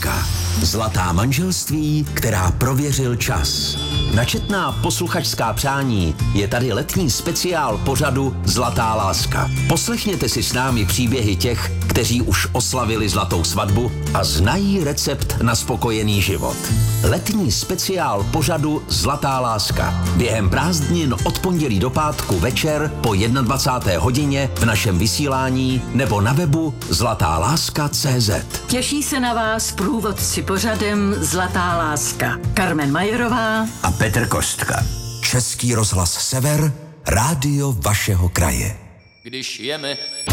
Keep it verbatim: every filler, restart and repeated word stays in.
láska. Zlatá manželství, která prověřil čas. Načetná posluchačská přání je tady letní speciál pořadu Zlatá láska. Poslechněte si s námi příběhy těch, kteří už oslavili zlatou svatbu a znají recept na spokojený život. Letní speciál pořadu Zlatá láska. Během prázdnin od pondělí do pátku večer po dvacáté jedné hodině v našem vysílání nebo na webu zlatá láska tečka cé zet. Těší se na vás průvodci pořadem Zlatá láska. Karmen Majerová a Petr Kostka. Český rozhlas Sever, rádio vašeho kraje. Když jeme